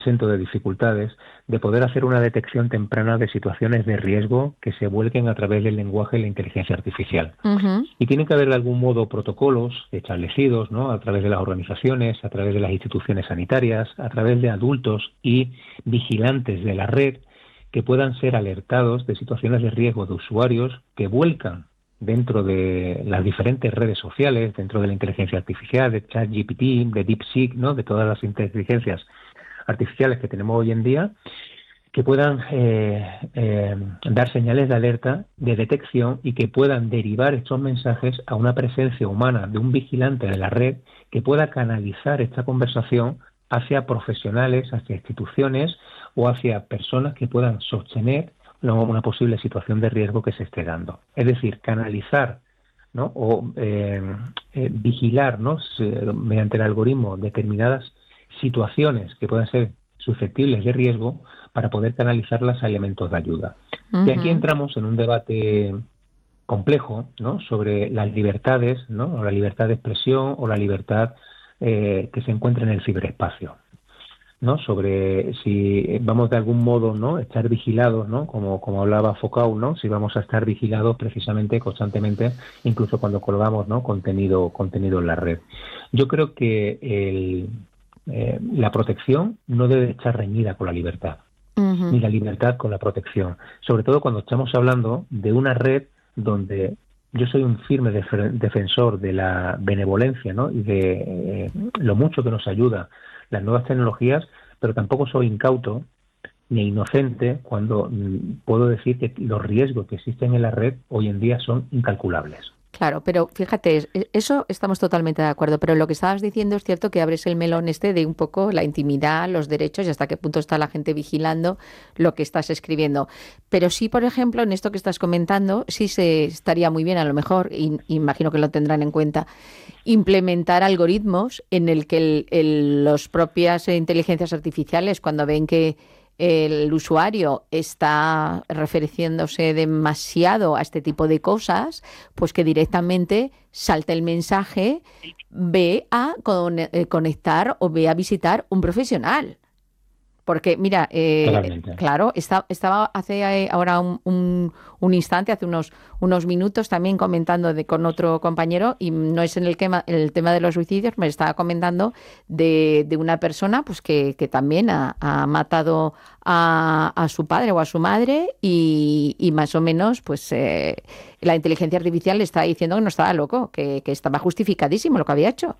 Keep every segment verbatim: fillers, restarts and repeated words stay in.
exento de dificultades de poder hacer una detección temprana de situaciones de riesgo que se vuelquen a través del lenguaje y la inteligencia artificial. Ujú. Y tienen que haber de algún modo protocolos establecidos, ¿no?, a través de las organizaciones, a través de las instituciones sanitarias, a través de adultos y vigilantes de la red, que puedan ser alertados de situaciones de riesgo de usuarios que vuelcan dentro de las diferentes redes sociales, dentro de la inteligencia artificial, de ChatGPT, de DeepSeek, ¿no?, de todas las inteligencias artificiales que tenemos hoy en día, que puedan eh, eh, dar señales de alerta, de detección, y que puedan derivar estos mensajes a una presencia humana de un vigilante de la red que pueda canalizar esta conversación hacia profesionales, hacia instituciones o hacia personas que puedan sostener una posible situación de riesgo que se esté dando. Es decir, canalizar, ¿no?, o eh, eh, vigilar, ¿no?, mediante el algoritmo determinadas situaciones que puedan ser susceptibles de riesgo para poder canalizarlas a elementos de ayuda. Uh-huh. Y aquí entramos en un debate complejo, ¿no?, sobre las libertades, ¿no?, o la libertad de expresión o la libertad eh, que se encuentra en el ciberespacio, ¿no?, sobre si vamos de algún modo, ¿no?, estar vigilados, ¿no?, como, como hablaba Foucault, ¿no?, si vamos a estar vigilados precisamente, constantemente, incluso cuando colgamos, ¿no?, contenido, contenido en la red. Yo creo que el, eh, la protección no debe estar reñida con la libertad, uh-huh. ni la libertad con la protección, sobre todo cuando estamos hablando de una red donde yo soy un firme def- defensor de la benevolencia, ¿no?, y de eh, lo mucho que nos ayuda las nuevas tecnologías, pero tampoco soy incauto ni inocente cuando mm, puedo decir que los riesgos que existen en la red hoy en día son incalculables. Claro, pero fíjate, eso estamos totalmente de acuerdo, pero lo que estabas diciendo es cierto, que abres el melón este de un poco la intimidad, los derechos y hasta qué punto está la gente vigilando lo que estás escribiendo. Pero sí, por ejemplo, en esto que estás comentando, sí se estaría muy bien, a lo mejor, y imagino que lo tendrán en cuenta, implementar algoritmos en el que el, el, los propias inteligencias artificiales, cuando ven que el usuario está refiriéndose demasiado a este tipo de cosas, pues que directamente salte el mensaje, ve a con, eh, conectar o ve a visitar un profesional. Porque, mira, eh, claro, está, estaba hace eh, ahora un, un, un instante, hace unos, unos minutos, también comentando de, con otro compañero, y no es en el tema, el tema de los suicidios, me estaba comentando de, de una persona pues que, que también ha, ha matado a, a su padre o a su madre, y, y más o menos pues eh, la inteligencia artificial le está diciendo que no estaba loco, que, que estaba justificadísimo lo que había hecho.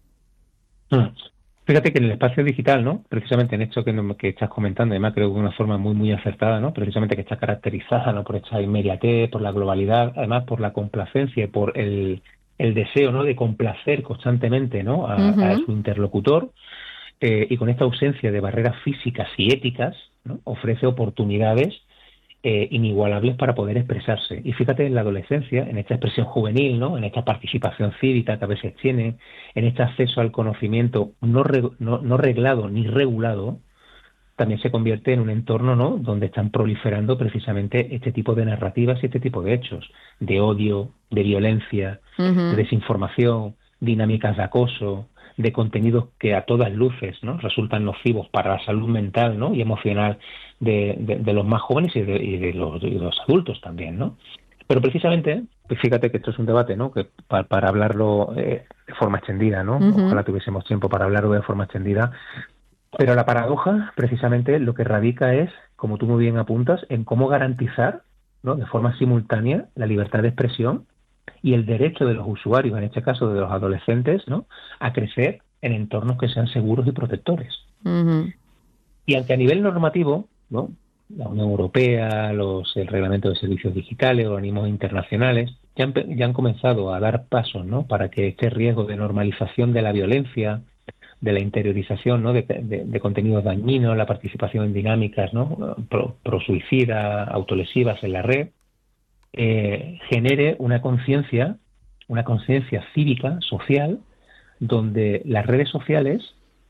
Hmm. Fíjate que en el espacio digital, ¿no?, precisamente en esto que, no, que estás comentando, además creo que de una forma muy muy acertada, ¿no?, precisamente que está caracterizada, ¿no?, por esta inmediatez, por la globalidad, además por la complacencia, por el, el deseo, ¿no?, de complacer constantemente, ¿no?, a, uh-huh. a su interlocutor, eh, y con esta ausencia de barreras físicas y éticas, ¿no?, ofrece oportunidades Eh, inigualables para poder expresarse. Y fíjate en la adolescencia, en esta expresión juvenil, ¿no?, en esta participación cívica que a veces tiene, en este acceso al conocimiento no, re, no, no reglado ni regulado, también se convierte en un entorno, ¿no?, donde están proliferando precisamente este tipo de narrativas y este tipo de hechos, de odio, de violencia, uh-huh. de desinformación, dinámicas de acoso, de contenidos que a todas luces, ¿no?, resultan nocivos para la salud mental, ¿no?, y emocional de, de, de los más jóvenes y de, y de, los, de los adultos también, ¿no? Pero precisamente, pues fíjate que esto es un debate, ¿no?, que para, para hablarlo eh, de forma extendida, ¿no? Uh-huh. Ojalá tuviésemos tiempo para hablarlo de forma extendida. Pero la paradoja, precisamente, lo que radica es, como tú muy bien apuntas, en cómo garantizar, ¿no?, de forma simultánea la libertad de expresión y el derecho de los usuarios, en este caso de los adolescentes, ¿no?, a crecer en entornos que sean seguros y protectores. Uh-huh. Y aunque a nivel normativo, ¿no?, la Unión Europea, los, el Reglamento de Servicios Digitales, organismos internacionales, ya han, ya han comenzado a dar pasos, ¿no?, para que este riesgo de normalización de la violencia, de la interiorización, ¿no?, de, de, de contenidos dañinos, la participación en dinámicas, ¿no?, pro, pro suicida, autolesivas en la red, eh, genere una conciencia, una conciencia cívica, social, donde las redes sociales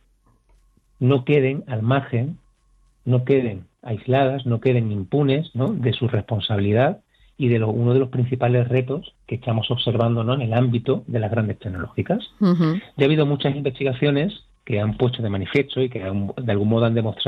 no queden al margen, no queden aisladas, no queden impunes, ¿no?, de su responsabilidad y de lo, uno de los principales retos que estamos observando, ¿no?, en el ámbito de las grandes tecnológicas. Uh-huh. Ya ha habido muchas investigaciones que han puesto de manifiesto y que han, de algún modo han demostrado